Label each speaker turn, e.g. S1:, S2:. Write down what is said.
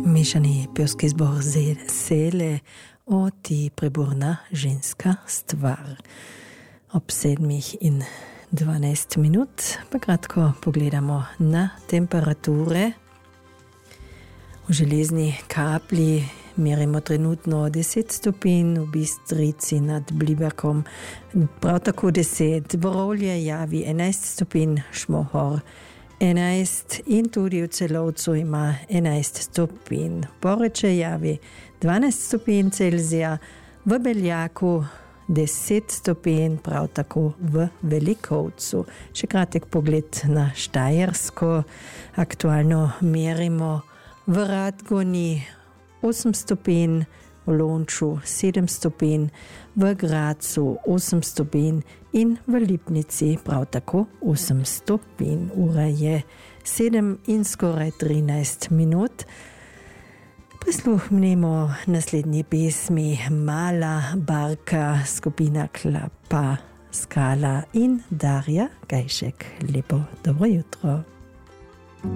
S1: Mešani pevski zbor Sele oti preborna ženska stvar. Ob 7:12 pa kratko pogledamo na temperature. V železni kapli merimo trenutno 10 stopinj, v Bistrici nad Bliberkom prav tako 10, Borovlje javi 11 stopinj, Šmohor 11 in tudi v Celovcu ima 11 stopinj. Poreče javi 12 stopinj Celzija, v Beljaku 10 stopinj, prav tako v Velikovcu. Še kratek pogled na Štajersko. Aktualno merimo v Radgoni 8 stopinj, v Lonču 7 stopinj, v Gracu 8 stopinj in v Lipnici prav tako 8 stopinj. Ura je 7 in skoraj 13 minut. Prisluhnimo naslednji pesmi Mala barka, skupina Klapa, Skala in Darja Gajšek. Lepo dobro jutro.